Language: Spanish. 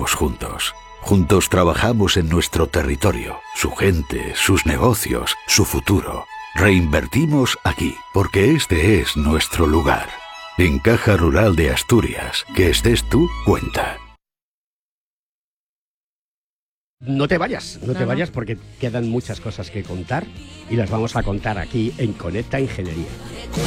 crecemos juntos. Juntos trabajamos en nuestro territorio, su gente, sus negocios, su futuro. Reinvertimos aquí, porque este es nuestro lugar. En Caja Rural de Asturias, que estés tú, cuenta. No te vayas, no te vayas porque quedan muchas cosas que contar y las vamos a contar aquí en Conecta Ingeniería.